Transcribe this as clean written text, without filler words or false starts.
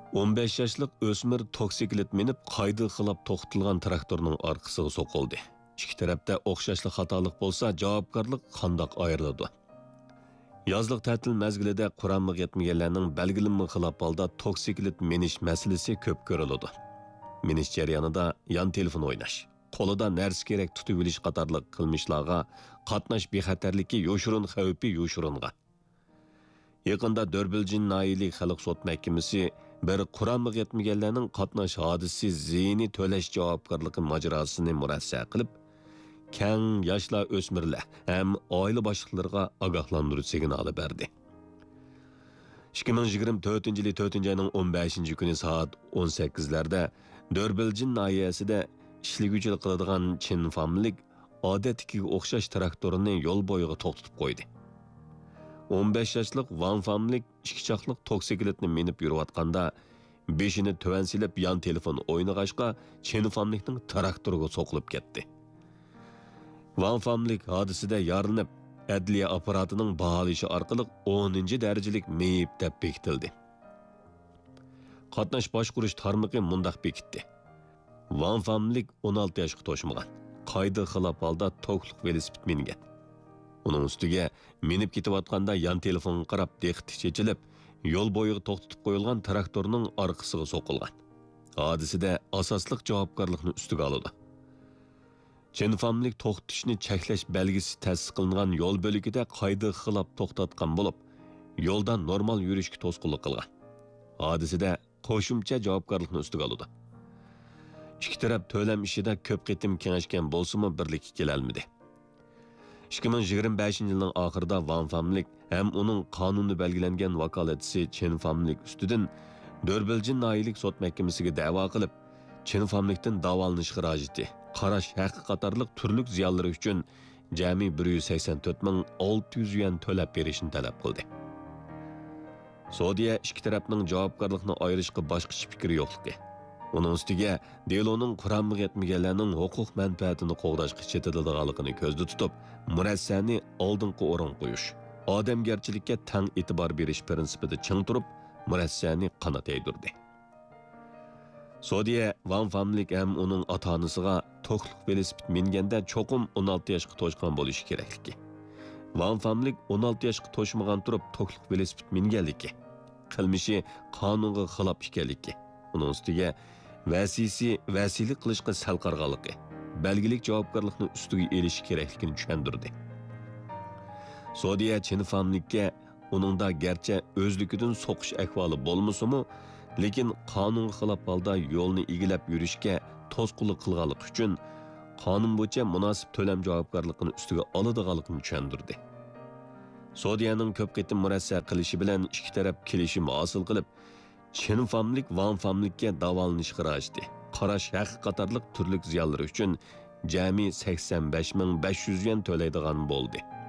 15 yoshlik o'smir toksiklet minib qayda qilib to'xtatilgan traktorning orqasiga so'qildi. İki tarafda o'xshashli xatolik bo'lsa, javobgarlik qandoq ayriladi? Yozliq ta'til mezgilida Qur'onga yetmaganlarning belgilanma xilop holda toksiklet minish masalasi ko'p ko'riladi. Minish jarayonida yon telefon o'ynash, qo'lida narsa kerak tutib olish qatorliq qilmishlarga qatnash bexatarligi yo'shurun xavfi yo'shurunga. Yaqında Dörbilcin Nailiy Xalq Sot Mahkamasi bir Qur'onga yetmaganlarning qatnash hodisi ziyni to'lash javobgarligi majrosini murassa qilib, keng yoshlar o'smirlar ham oila boshliqlariga ogohlantirish signali berdi. 2024-yil 4-oyning 15-kuni soat 18larda Dörbilcin nahiyasida ishliguvchilik qiladigan Chin familik odatdagi o'xshash traktorini yo'l bo'yiga to'xtatib qo'ydi. 15 yoshlik Van familik ikki chaqliq toksikletni minib yurayotganda beshini tuvan silib yon telefon o'ynag'ashqa Chin familikning traktoriga so'qilib ketdi. Van familik hodisada yorinib, adliya apparatining baholishi orqali 10-darajalik meyib deb bekitildi. Qatnash boshqurish tarmoqi mundaq bekitdi. Van familik 16 yoshga to'shmagan, qayda xilop holda to'qliq velosiped mingan. Uning ustiga minib ketayotganda yon telefonga qarab diqqati chechilib, yo'l bo'yiga to'xtatib qo'yilgan traktorning orqasiga so'qilgan. Hodisada asosliq javobgarlikni ustiga oladi. Chin familik to'xtatishni cheklash belgisi ta'sis qilingan yo'l bo'ligida qayda xilop to'xtatgan bo'lib, yo'lda normal yurishga to'sqinlik qilgan. Hodisada qo'shimcha javobgarlikni ustiga oladi. Ikki taraf to'lam ishida ko'p qitim kengashgan bo'lsa-mu birlikka kela olmadi. 2025-yilning oxirida Van familik ham uning qonuni belgilangan vakolatchisi Chin familik ustidan Dörbilcin Nailiy Sot Mahkamasiga da'vo qilib, Chin familikdan davolanish xarajati, qarash haqqi qatorliq turlik ziyonlari uchun jami 184.600 yuan to'lab berishni talab qildi. Saudiya ikki tarafning javobgarlikni ayirishga boshqacha fikri yo'qligi. Uning ustiga deloning Qur'onga yetmaganlarning huquq manfaatini qo'g'dashga chetiladiganligini ko'zda tutib, murassani oldingi o'rin qo'yish, odamgarchilikka tang e'tibor berish prinsipida ching turib, murassani qanot yaydirdi. Saudiya Van familik ham uning ota-onasiga to'qliq velosiped minganda cho'qim 16 yoshga to'shgan bo'lishi kerakligi. Van familik 16 yoshga to'shmagan turib to'qliq velosiped minganligi, qilmishi qonunga xilof ekanligi. Uning ustiga vasilik qilishga sal qarg'anligi, belgilik javobgarlikni ustiga elishi kerakligini tushundirdi. Saudiya Chin familikka uningda garchi o'zligidan so'qish ahvoli bo'lmasa-mu, lekin qonunga xilof holda yo'lni egilab yurishga to'sqinlik qilganlik uchun qonun bo'yicha munosib to'lam javobgarligini ustiga oladiganligini tushundirdi. Saudiyaning ko'p qitim murassa qilishi bilan ikki taraf kelishim hosil qilib, Chin familik Van familikka davolanish xarajati, qarash haqqi qatorliq turlik ziyonlari uchun jami 85.500 yuan to'laydigan bo'ldi.